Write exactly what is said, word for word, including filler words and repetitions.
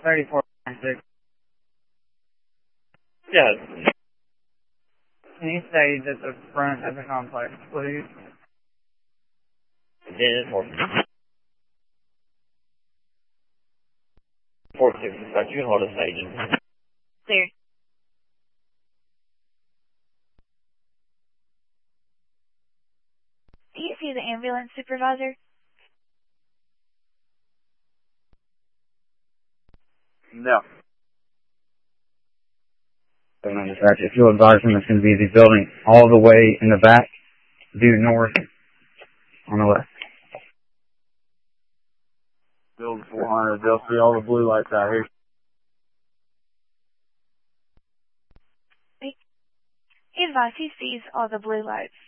thirty-four ninety-six. Yeah. Can you stay at the front of the complex, please? Then four four six dispatch. You can hold us, agent. Clear. Do you see the ambulance supervisor? No. Dispatch, if you'll advise them, it's going to be the building all the way in the back, due north on the left. Building four hundred, they'll see all the blue lights out here. He advised he sees all the blue lights.